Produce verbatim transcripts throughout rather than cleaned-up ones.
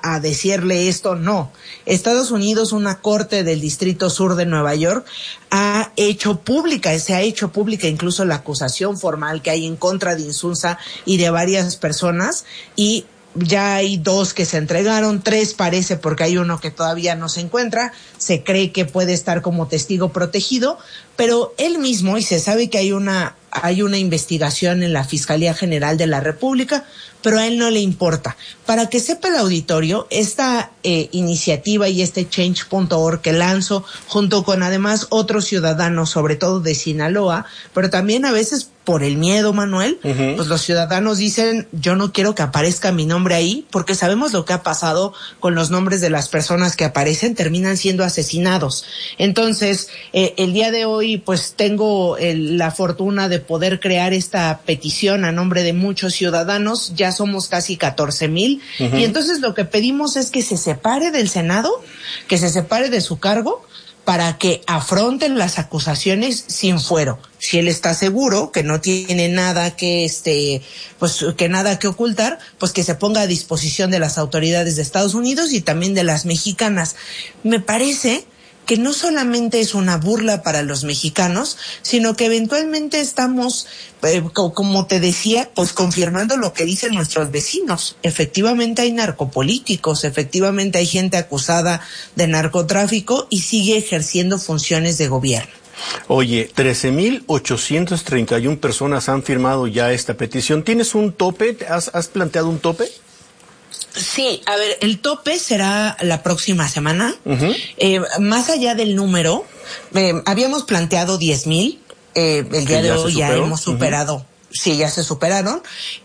a decirle esto, no. Estados Unidos, una corte del Distrito Sur de Nueva York, ha hecho pública, se ha hecho pública incluso la acusación formal que hay en contra de Insunza y de varias personas, y ya hay dos que se entregaron, tres parece porque hay uno que todavía no se encuentra, se cree que puede estar como testigo protegido, pero él mismo, y se sabe que hay una, hay una investigación en la Fiscalía General de la República, pero a él no le importa. Para que sepa el auditorio, esta eh, iniciativa y este change punto org que lanzo junto con además otros ciudadanos, sobre todo de Sinaloa, pero también a veces por el miedo, Manuel, uh-huh. pues los ciudadanos dicen, yo no quiero que aparezca mi nombre ahí, porque sabemos lo que ha pasado con los nombres de las personas que aparecen, terminan siendo asesinados. Entonces, eh, el día de hoy, pues tengo el, la fortuna de poder crear esta petición a nombre de muchos ciudadanos, ya somos casi catorce mil, uh-huh. y entonces lo que pedimos es que se separe del Senado, que se separe de su cargo, para que afronten las acusaciones sin fuero. Si él está seguro que no tiene nada que este pues que nada que ocultar, pues que se ponga a disposición de las autoridades de Estados Unidos y también de las mexicanas. Me parece que no solamente es una burla para los mexicanos, sino que eventualmente estamos, eh, como te decía, pues confirmando lo que dicen nuestros vecinos. Efectivamente hay narcopolíticos, efectivamente hay gente acusada de narcotráfico y sigue ejerciendo funciones de gobierno. Oye, trece mil ochocientas treinta y una personas han firmado ya esta petición. ¿Tienes un tope? ¿Has, has planteado un tope? Sí, a ver, el tope será la próxima semana. Uh-huh. Eh, más allá del número, eh, habíamos planteado diez mil. Eh, el día de hoy ya hemos superado. Uh-huh. Sí, ya se superaron.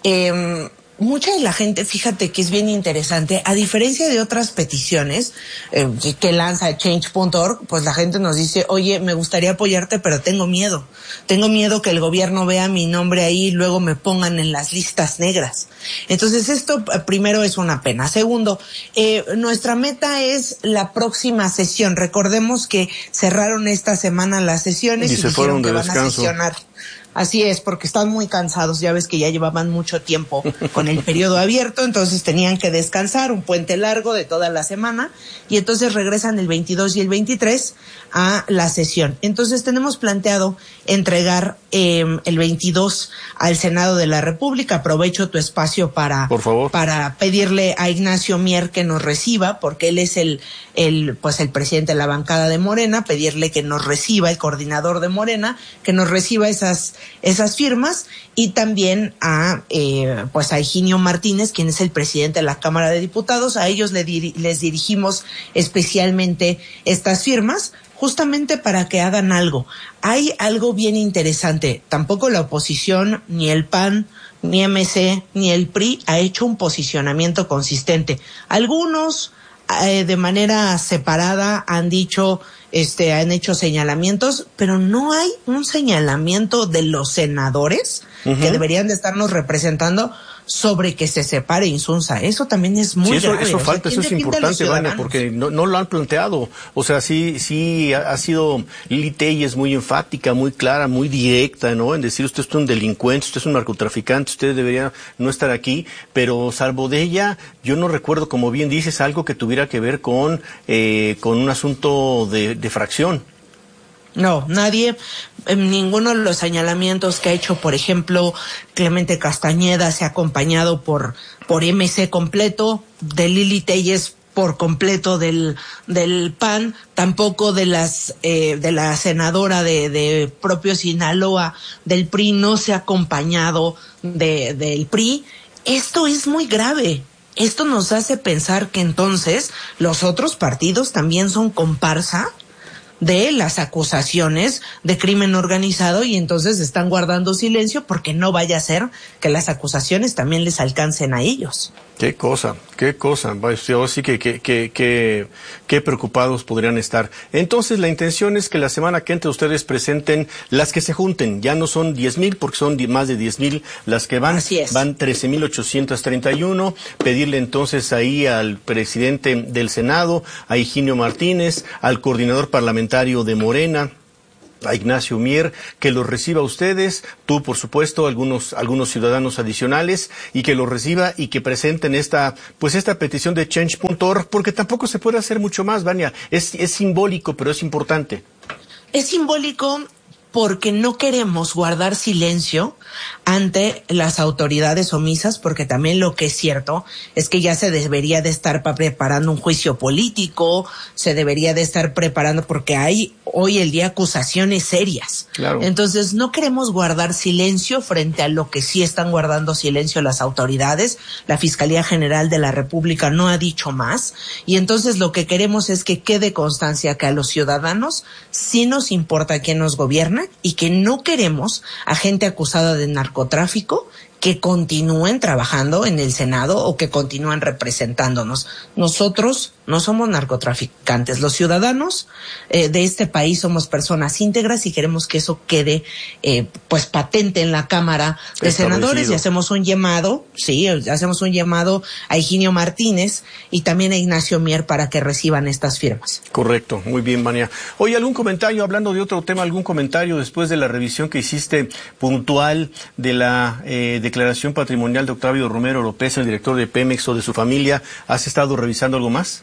Eh, Mucha de la gente, fíjate que es bien interesante, a diferencia de otras peticiones eh, que lanza change punto org, pues la gente nos dice, oye, me gustaría apoyarte, pero tengo miedo. Tengo miedo que el gobierno vea mi nombre ahí y luego me pongan en las listas negras. Entonces esto primero es una pena. Segundo, eh, nuestra meta es la próxima sesión. Recordemos que cerraron esta semana las sesiones y, y se fueron de que descanso. Van a sesionar. Así es, porque están muy cansados, ya ves que ya llevaban mucho tiempo con el periodo abierto, entonces tenían que descansar, un puente largo de toda la semana, y entonces regresan el veintidós y el veintitrés a la sesión. Entonces tenemos planteado entregar eh, el veintidós al Senado de la República. Aprovecho tu espacio para, por favor, para pedirle a Ignacio Mier que nos reciba, porque él es el, el, pues el presidente de la bancada de Morena, pedirle que nos reciba, el coordinador de Morena, que nos reciba esas esas firmas, y también a eh, pues a Higinio Martínez, quien es el presidente de la Cámara de Diputados. A ellos le diri- les dirigimos especialmente estas firmas, justamente para que hagan algo. Hay algo bien interesante, tampoco la oposición, ni el P A N, ni M C, ni el P R I ha hecho un posicionamiento consistente. Algunos eh, de manera separada han dicho, este, han hecho señalamientos, pero no hay un señalamiento de los senadores uh-huh. que deberían de estarnos representando sobre que se separe Insunza. Eso también es muy sí, eso, grave. eso falta, o sea, eso es importante, Vania, porque no, no lo han planteado. O sea, sí, sí ha, ha sido Lili Telles muy enfática, muy clara, muy directa, ¿no? En decir, usted es un delincuente, usted es un narcotraficante, usted debería no estar aquí, pero salvo de ella, yo no recuerdo, como bien dices, algo que tuviera que ver con, eh, con un asunto de, de fracción. No, nadie, en ninguno de los señalamientos que ha hecho, por ejemplo, Clemente Castañeda se ha acompañado por, por M C completo, de Lili Telles por completo del, del P A N, tampoco de las, eh, de la senadora de, de propio Sinaloa, del P R I, no se ha acompañado de, del P R I. Esto es muy grave. Esto nos hace pensar que entonces los otros partidos también son comparsa de las acusaciones de crimen organizado, y entonces están guardando silencio porque no vaya a ser que las acusaciones también les alcancen a ellos. Qué cosa, qué cosa, así que qué que, que, que preocupados podrían estar. Entonces la intención es que la semana que entre ustedes presenten las que se junten, ya no son diez mil porque son más de diez mil las que van, van trece mil ochocientos treinta y uno, pedirle entonces ahí al presidente del Senado, a Higinio Martínez, al coordinador parlamentario de Morena, a Ignacio Mier, que los reciba a ustedes, tú por supuesto, algunos algunos ciudadanos adicionales, y que los reciba y que presenten esta pues esta petición de change punto org, porque tampoco se puede hacer mucho más, Vania. Es, es simbólico, pero es importante. Es simbólico porque no queremos guardar silencio ante las autoridades omisas, porque también lo que es cierto es que ya se debería de estar preparando un juicio político, se debería de estar preparando, porque hay hoy el día acusaciones serias. Claro. Entonces no queremos guardar silencio frente a lo que sí están guardando silencio las autoridades. La Fiscalía General de la República no ha dicho más, y entonces lo que queremos es que quede constancia que a los ciudadanos sí nos importa quién nos gobierna, y que no queremos a gente acusada de narcotráfico que continúen trabajando en el Senado o que continúen representándonos. Nosotros no somos narcotraficantes. Los ciudadanos eh, de este país somos personas íntegras y queremos que eso quede eh, pues patente en la Cámara de Senadores, y hacemos un llamado, sí, hacemos un llamado a Higinio Martínez y también a Ignacio Mier para que reciban estas firmas. Correcto, muy bien, Vania. Oye, ¿algún comentario, hablando de otro tema, algún comentario después de la revisión que hiciste puntual de la eh, declaración patrimonial de Octavio Romero Oropeza, el director de Pemex, o de su familia? ¿Has estado revisando algo más?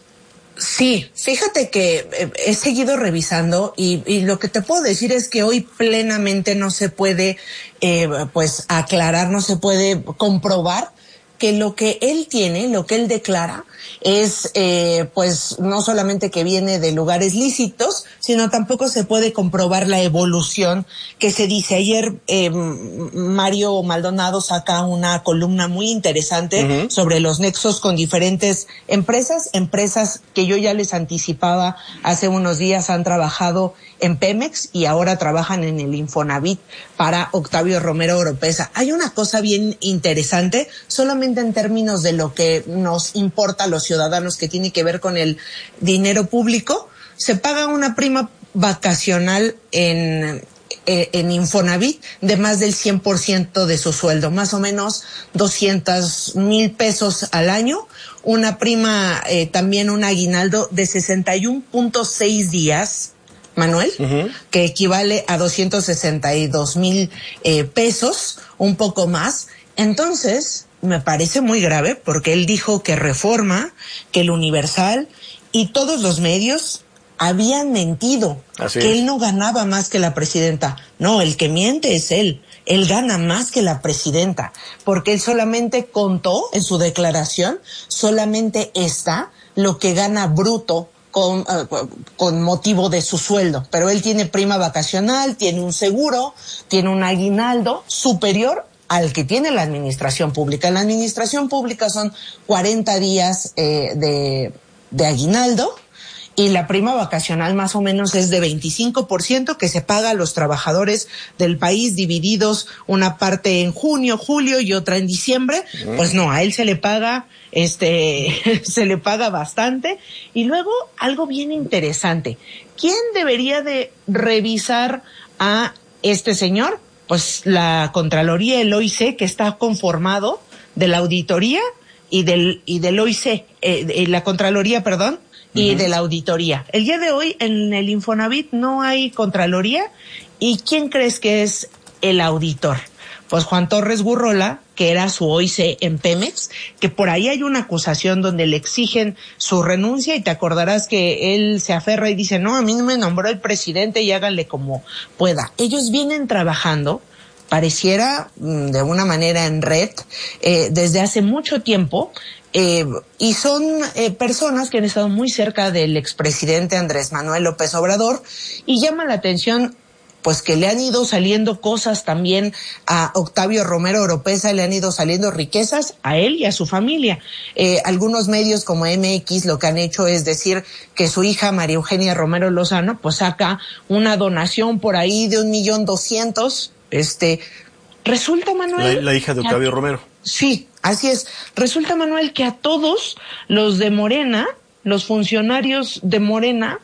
Sí, fíjate que eh, he seguido revisando y, y lo que te puedo decir es que hoy plenamente no se puede eh, pues aclarar, no se puede comprobar que lo que él tiene, lo que él declara, es eh, pues no solamente que viene de lugares lícitos, sino tampoco se puede comprobar la evolución que se dice. Ayer eh, Mario Maldonado saca una columna muy interesante uh-huh. sobre los nexos con diferentes empresas, empresas que yo ya les anticipaba hace unos días han trabajado en Pemex y ahora trabajan en el Infonavit para Octavio Romero Oropeza. Hay una cosa bien interesante, solamente en términos de lo que nos importa a los ciudadanos, que tiene que ver con el dinero público. Se paga una prima vacacional en eh, en Infonavit de más del cien por ciento de su sueldo, más o menos doscientos mil pesos al año. Una prima, eh, también un aguinaldo de sesenta y uno punto seis días, Manuel, uh-huh. que equivale a doscientos sesenta y dos mil eh, pesos, un poco más. Entonces, me parece muy grave porque él dijo que Reforma, que el Universal y todos los medios habían mentido, Así que es. Él no ganaba más que la presidenta. No, el que miente es él. Él gana más que la presidenta, porque él solamente contó en su declaración, solamente está lo que gana bruto con, uh, con motivo de su sueldo. Pero él tiene prima vacacional, tiene un seguro, tiene un aguinaldo superior al que tiene la administración pública. En la administración pública son cuarenta días eh, de, de aguinaldo, y la prima vacacional más o menos es de veinticinco por ciento que se paga a los trabajadores del país, divididos una parte en junio, julio y otra en diciembre. Pues no, a él se le paga, este, se le paga bastante. Y luego, algo bien interesante. ¿Quién debería de revisar a este señor? Pues la Contraloría, el O I C, que está conformado de la auditoría y del, y del O I C, eh, la Contraloría, perdón, y uh-huh. de la auditoría. El día de hoy en el Infonavit no hay Contraloría. ¿Y quién crees que es el auditor? Pues Juan Torres Gurrola, que era su O I C en Pemex, que por ahí hay una acusación donde le exigen su renuncia, y te acordarás que él se aferra y dice, no, a mí no me nombró el presidente y háganle como pueda. Ellos vienen trabajando, pareciera de una manera en red, eh, desde hace mucho tiempo, Eh, y son eh, personas que han estado muy cerca del expresidente Andrés Manuel López Obrador, y llama la atención pues que le han ido saliendo cosas también a Octavio Romero Oropeza, le han ido saliendo riquezas a él y a su familia. Eh, algunos medios como M X lo que han hecho es decir que su hija María Eugenia Romero Lozano pues saca una donación por ahí de un millón doscientos. Este, resulta, Manuel, la, la hija de Octavio a, Romero. Sí, así es. Resulta, Manuel, que a todos los de Morena, los funcionarios de Morena,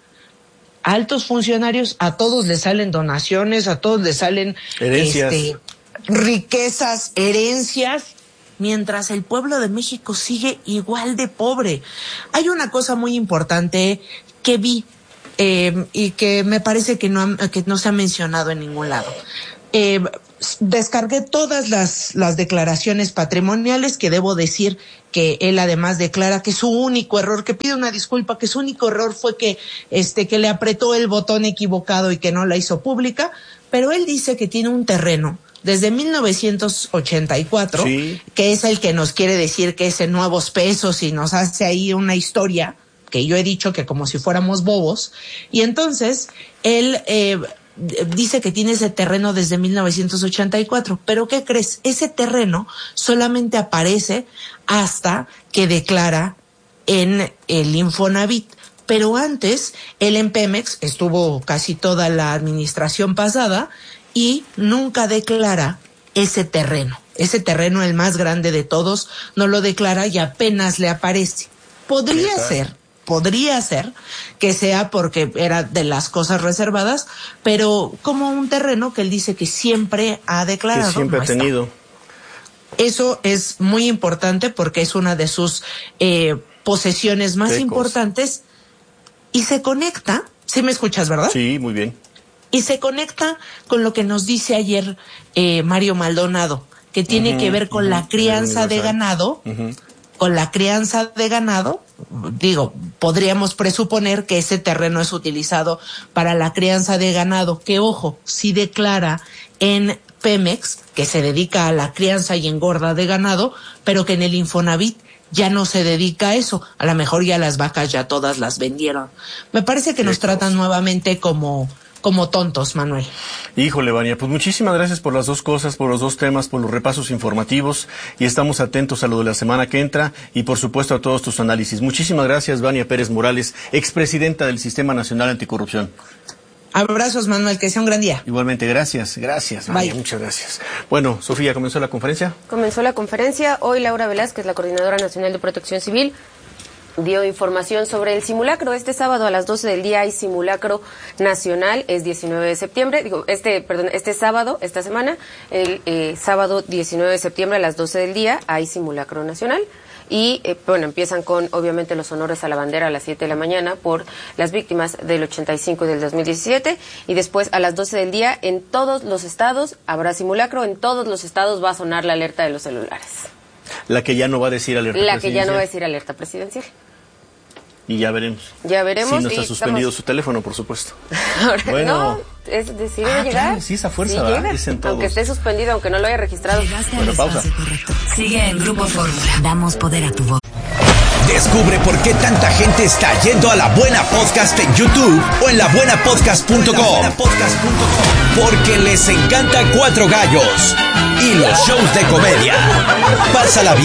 altos funcionarios, a todos les salen donaciones, a todos les salen herencias, este, riquezas, herencias, mientras el pueblo de México sigue igual de pobre. Hay una cosa muy importante que vi eh, y que me parece que no, que no se ha mencionado en ningún lado. Eh, descargué todas las, las declaraciones patrimoniales, que debo decir que él además declara que su único error, que pide una disculpa, que su único error fue que, este, que le apretó el botón equivocado y que no la hizo pública, pero él dice que tiene un terreno desde mil novecientos ochenta y cuatro, sí, que es el que nos quiere decir que es en nuevos pesos y nos hace ahí una historia, que yo he dicho que como si fuéramos bobos, y entonces él eh, dice que tiene ese terreno desde mil novecientos ochenta y cuatro, pero ¿qué crees? Ese terreno solamente aparece hasta que declara en el Infonavit, pero antes él en Pemex estuvo casi toda la administración pasada y nunca declara ese terreno. Ese terreno, el más grande de todos, no lo declara y apenas le aparece. Podría ser, podría ser que sea porque era de las cosas reservadas, pero como un terreno que él dice que siempre ha declarado. Que siempre no ha tenido. Está. Eso es muy importante porque es una de sus eh, posesiones más Tecos. importantes y se conecta. ¿Sí me escuchas, verdad? Sí, muy bien. Y se conecta con lo que nos dice ayer eh, Mario Maldonado, que tiene uh-huh, que ver con uh-huh, la crianza de ganado, uh-huh. con la crianza de ganado. Digo, podríamos presuponer que ese terreno es utilizado para la crianza de ganado, que ojo, sí declara en Pemex, que se dedica a la crianza y engorda de ganado, pero que en el Infonavit ya no se dedica a eso. A lo mejor ya las vacas ya todas las vendieron. Me parece que nos tratan nuevamente como... como tontos, Manuel. Híjole, Vania, pues muchísimas gracias por las dos cosas, por los dos temas, por los repasos informativos, y estamos atentos a lo de la semana que entra y por supuesto a todos tus análisis. Muchísimas gracias, Vania Pérez Morales, expresidenta del Sistema Nacional Anticorrupción. Abrazos, Manuel, que sea un gran día. Igualmente, gracias, gracias, Vania, muchas gracias. Bueno, Sofía, ¿comenzó la conferencia? Comenzó la conferencia. Hoy Laura Velázquez, la Coordinadora Nacional de Protección Civil, dio información sobre el simulacro. Este sábado a las doce del día hay simulacro nacional, es diecinueve de septiembre, digo, este, perdón, este sábado, esta semana, el eh, sábado diecinueve de septiembre a las doce del día hay simulacro nacional. Y, eh, bueno, empiezan con, obviamente, los honores a la bandera a las siete de la mañana por las víctimas del ochenta y cinco y del dos mil diecisiete. Y después, a las doce del día, en todos los estados habrá simulacro. En todos los estados va a sonar la alerta de los celulares. La que ya no va a decir alerta la presidencial. La que ya no va a decir alerta presidencial. Y ya veremos. Ya veremos. Si no está suspendido estamos... su teléfono, por supuesto. Ahora, bueno. No, es decir, ah, llegar. Claro, sí, esa fuerza, sí, ¿verdad? Dicen todos. Aunque esté suspendido, aunque no lo haya registrado. Bueno, pausa. Sigue en Grupo Fórmula. Damos poder a tu voz. Descubre por qué tanta gente está yendo a La Buena Podcast en YouTube o en la buena podcast punto com. Porque les encanta Cuatro Gallos y los shows de comedia. Pásala bien.